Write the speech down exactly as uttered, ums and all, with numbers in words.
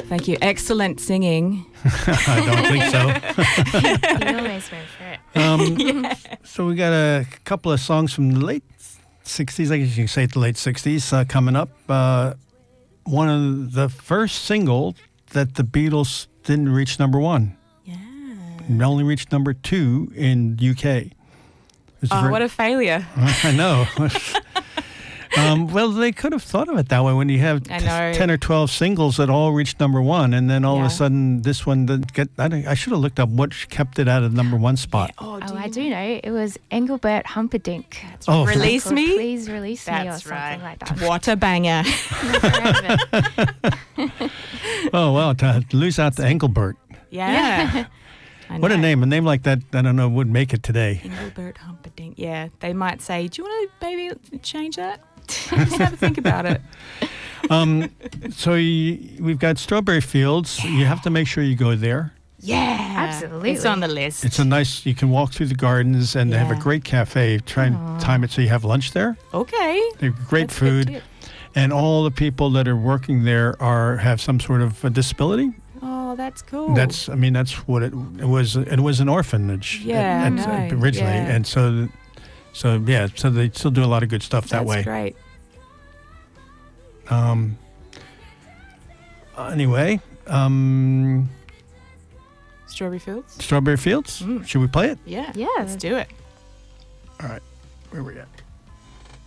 Thank you. Excellent singing. I don't think so. You always went for it. Um, Yeah. So we got a couple of songs from the late sixties, I guess you can say the late sixties, uh, coming up. Uh, one of the first single that the Beatles didn't reach number one. Yeah. It only reached number two in U K. It's Oh, very- what a failure. I know. um, well, they could have thought of it that way when you have I t- know. ten or twelve singles that all reached number one, and then all Yeah. of a sudden this one didn't get. I, don't- I should have looked up what kept it out of the number one spot. Oh, Oh, I do know. It was Engelbert Humperdinck. Oh, Release Called me? Please release me or That's something right. like that. What a banger. Never heard of it. Oh, well, to lose out to Engelbert. Yeah. I What a know. name. A name like that, I don't know, would make it today. Engelbert Humperdinck. Yeah, they might say, do you want to maybe change that? Just have a think about it. Um, so you, we've got Strawberry Fields. You have to make sure you go there. Yeah. Absolutely. It's on the list. It's a nice, you can walk through the gardens, and they have a Yeah. great cafe. Try and time it so you have lunch there. Okay. They have great That's a good food. tip. And all the people that are working there are have some sort of a disability. Oh, that's cool. That's, I mean, that's what it, it was. It was an orphanage. Yeah, at- I at- know. originally, Yeah. and so, so yeah, so they still do a lot of good stuff that That's way. great. Um. Anyway, um, Strawberry Fields? Strawberry Fields. Mm. Should we play it? Yeah. Yeah. Let's do it. All right, where we at?